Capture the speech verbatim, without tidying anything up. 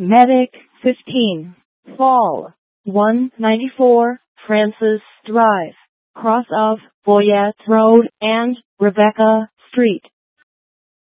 Medic fifteen, Fall, one ninety-four, Francis Drive, cross of Boyette Road and Rebecca Street.